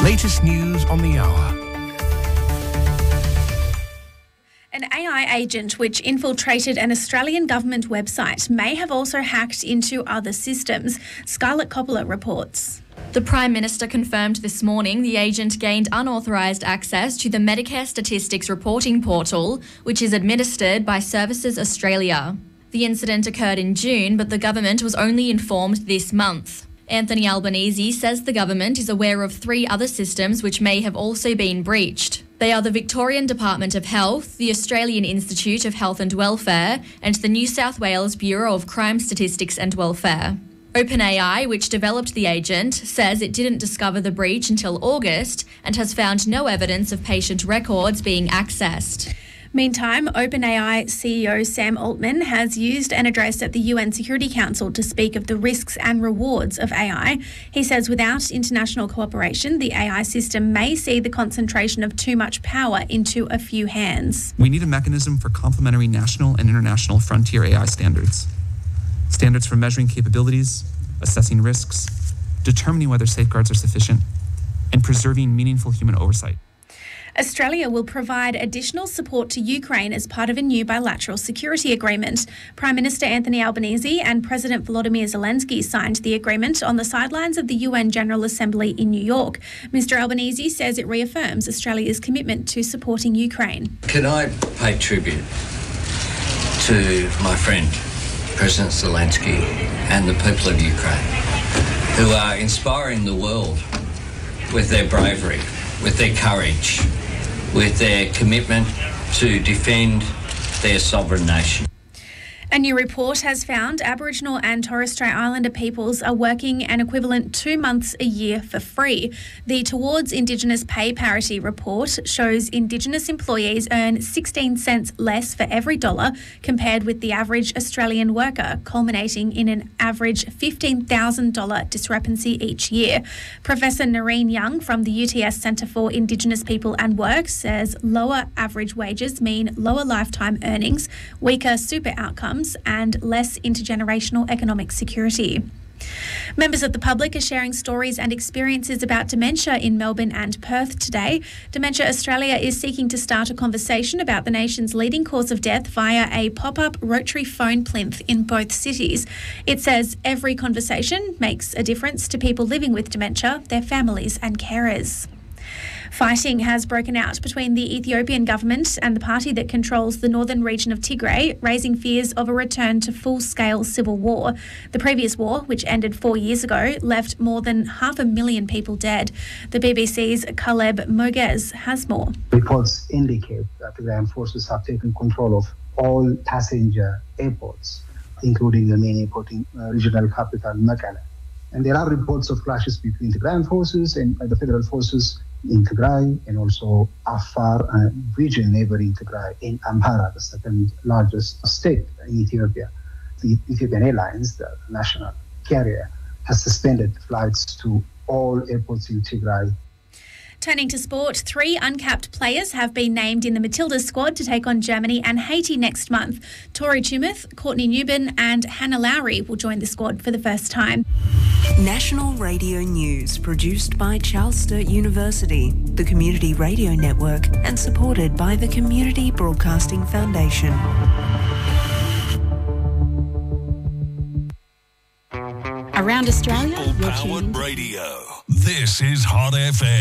latest news on the hour. An AI agent which infiltrated an Australian government website may have also hacked into other systems. Scarlett Coppola reports. The Prime Minister confirmed this morning the agent gained unauthorised access to the Medicare Statistics Reporting Portal, which is administered by Services Australia. The incident occurred in June, but the government was only informed this month. Anthony Albanese says the government is aware of 3 other systems which may have also been breached. They are the Victorian Department of Health, the Australian Institute of Health and Welfare, and the New South Wales Bureau of Crime Statistics and Welfare. OpenAI, which developed the agent, says it didn't discover the breach until August and has found no evidence of patient records being accessed. Meantime, OpenAI CEO Sam Altman has used an address at the UN Security Council to speak of the risks and rewards of AI. He says without international cooperation, the AI system may see the concentration of too much power into a few hands. We need a mechanism for complementary national and international frontier AI standards. Standards for measuring capabilities, assessing risks, determining whether safeguards are sufficient, and preserving meaningful human oversight. Australia will provide additional support to Ukraine as part of a new bilateral security agreement. Prime Minister Anthony Albanese and President Volodymyr Zelensky signed the agreement on the sidelines of the UN General Assembly in New York. Mr Albanese says it reaffirms Australia's commitment to supporting Ukraine. Can I pay tribute to my friend, President Zelensky, and the people of Ukraine, who are inspiring the world with their bravery, with their courage, with their commitment to defend their sovereign nation. A new report has found Aboriginal and Torres Strait Islander peoples are working an equivalent 2 months a year for free. The Towards Indigenous Pay Parity report shows Indigenous employees earn 16 cents less for every dollar compared with the average Australian worker, culminating in an average $15,000 discrepancy each year. Professor Noreen Young from the UTS Centre for Indigenous People and Work says lower average wages mean lower lifetime earnings, weaker super outcomes, and less intergenerational economic security. Members of the public are sharing stories and experiences about dementia in Melbourne and Perth today. Dementia Australia is seeking to start a conversation about the nation's leading cause of death via a pop-up rotary phone plinth in both cities. It says every conversation makes a difference to people living with dementia, their families and carers. Fighting has broken out between the Ethiopian government and the party that controls the northern region of Tigray, raising fears of a return to full-scale civil war. The previous war, which ended 4 years ago, left more than 500,000 people dead. The BBC's Caleb Mogez has more. Reports indicate that the Tigrayan forces have taken control of all passenger airports, including the main airport in regional capital Mekelle. And there are reports of clashes between Tigrayan forces and the federal forces in Tigray, and also Afar, a region neighboring Tigray, in Amhara, the second largest state in Ethiopia. The Ethiopian Airlines, the national carrier, has suspended flights to all airports in Tigray. Turning to sport, 3 uncapped players have been named in the Matildas squad to take on Germany and Haiti next month. Tori Tumeth, Courtney Newman and Hannah Lowry will join the squad for the first time. National Radio News, produced by Charles Sturt University, the Community Radio Network, and supported by the Community Broadcasting Foundation. Around Australia, you're tuned Powered Radio. This is Hot FM.